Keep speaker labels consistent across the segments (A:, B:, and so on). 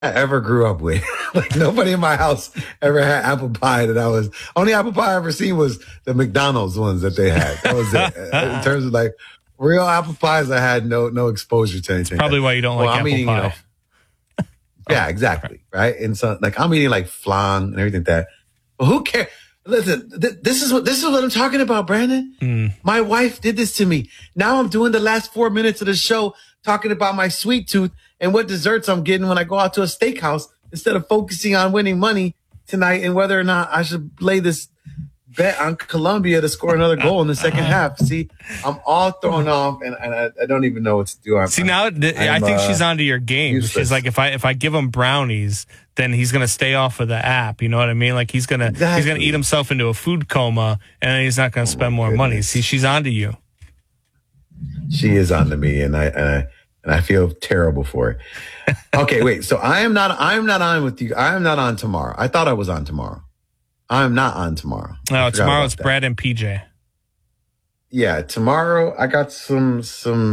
A: ever grew up with. Like nobody in my house ever had apple pie only apple pie I ever seen was the McDonald's ones that they had. That was it. In terms of like real apple pies, I had no exposure to anything.
B: Probably why you don't like apple pie.
A: Yeah, exactly. Right. And so like I'm eating like flan and everything like that. But who cares? Listen, this is what I'm talking about, Brandon. My wife did this to me. Now I'm doing the last 4 minutes of the show talking about my sweet tooth and what desserts I'm getting when I go out to a steakhouse instead of focusing on winning money tonight and whether or not I should lay this bet on Colombia to score another goal in the second half. See, I'm all thrown off and I don't even know what to do.
B: I think she's onto your game. Useless. She's like, if I give him brownies, then he's going to stay off of the app. You know what I mean? Like he's going to eat himself into a food coma and then he's not going to spend more money. See, she's onto you.
A: She is onto me and I feel terrible for it. Okay, wait. So I am not on with you. I am not on tomorrow. I thought I was on tomorrow. I'm not on tomorrow.
B: No, tomorrow it's Brad and PJ.
A: Yeah, tomorrow I got some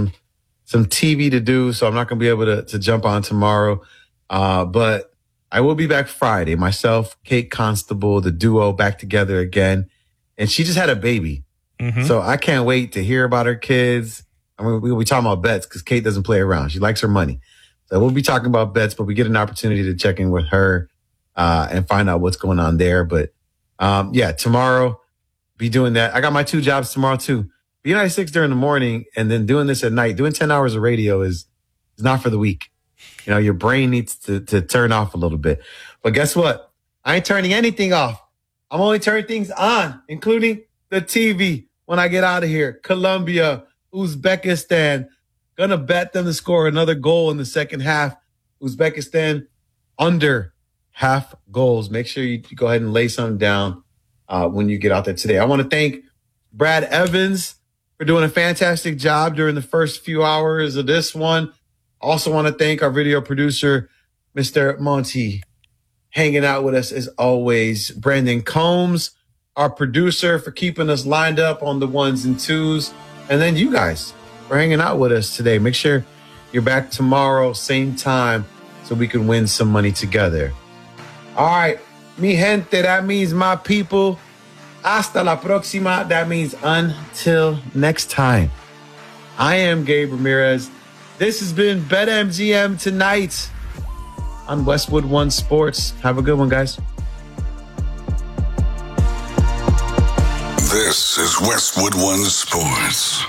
A: TV to do, so I'm not going to be able to jump on tomorrow. But I will be back Friday. Myself, Kate Constable, the duo back together again. And she just had a baby. Mm-hmm. So I can't wait to hear about her kids. I mean, we'll be talking about bets because Kate doesn't play around. She likes her money. So we'll be talking about bets, but we get an opportunity to check in with her and find out what's going on there. But tomorrow, be doing that. I got my 2 jobs tomorrow too. B96 during the morning and then doing this at night. Doing 10 hours of radio is not for the weak. You know, your brain needs to turn off a little bit. But guess what? I ain't turning anything off. I'm only turning things on, including the TV when I get out of here. Colombia, Uzbekistan, gonna bet them to score another goal in the second half. Uzbekistan under half goals. Make sure you go ahead and lay something down when you get out there today. I want to thank Brad Evans for doing a fantastic job during the first few hours of this one. Also want to thank our video producer, Mr. Monty, hanging out with us as always. Brandon Combs, our producer, for keeping us lined up on the 1s and 2s. And then you guys for hanging out with us today. Make sure you're back tomorrow, same time, so we can win some money together. All right, mi gente, that means my people. Hasta la próxima, that means until next time. I am Gabe Ramirez. This has been BetMGM tonight on Westwood One Sports. Have a good one, guys.
C: This is Westwood One Sports.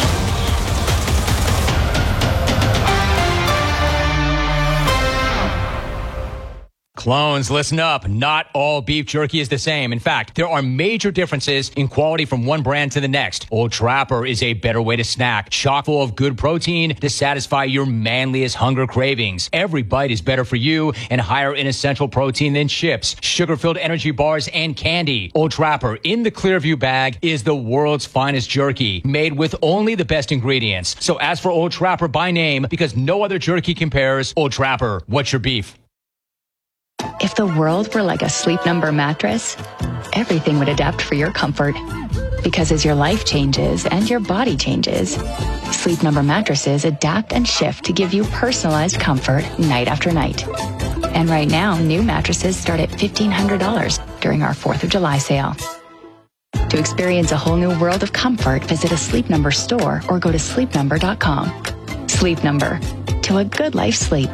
D: Clones, listen up. Not all beef jerky is the same. In fact, there are major differences in quality from one brand to the next. Old Trapper is a better way to snack, chock full of good protein to satisfy your manliest hunger cravings. Every bite is better for you and higher in essential protein than chips, sugar-filled energy bars, and candy. Old Trapper in the Clearview bag is the world's finest jerky, made with only the best ingredients. So ask for Old Trapper by name because no other jerky compares. Old Trapper, what's your beef?
E: If the world were like a Sleep Number mattress, everything would adapt for your comfort. Because as your life changes and your body changes, Sleep Number mattresses adapt and shift to give you personalized comfort night after night. And right now, new mattresses start at $1,500 during our 4th of July sale. To experience a whole new world of comfort, visit a Sleep Number store or go to sleepnumber.com. Sleep Number. To a good life sleep.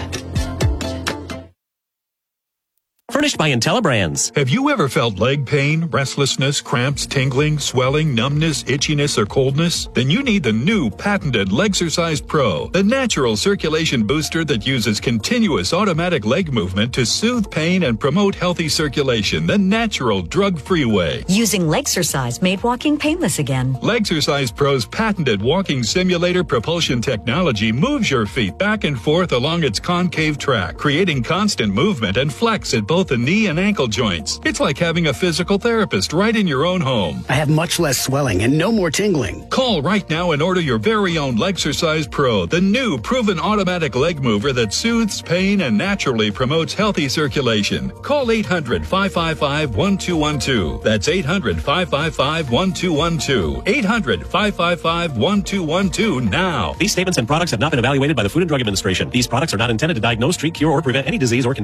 F: Furnished by IntelliBrands.
G: Have you ever felt leg pain, restlessness, cramps, tingling, swelling, numbness, itchiness, or coldness? Then you need the new patented Legsercise Pro, the natural circulation booster that uses continuous automatic leg movement to soothe pain and promote healthy circulation the natural drug-free way.
H: Using Legsercise made walking painless again.
G: Legsercise Pro's patented walking simulator propulsion technology moves your feet back and forth along its concave track, creating constant movement and flex at both the knee and ankle joints. It's like having a physical therapist right in your own home.
I: I have much less swelling and no more tingling.
G: Call right now and order your very own Legsercise Pro, the new proven automatic leg mover that soothes pain and naturally promotes healthy circulation. Call 800-555-1212. That's 800-555-1212. 800-555-1212 now.
F: These statements and products have not been evaluated by the Food and Drug Administration. These products are not intended to diagnose, treat, cure, or prevent any disease or condition.